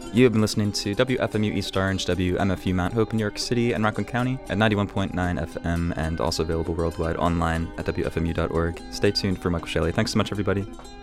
You have been listening to WFMU East Orange, WMFU Mount Hope in New York City and Rockland County at 91.9 FM and also available worldwide online at WFMU.org. Stay tuned for Michael Shelley. Thanks so much, everybody.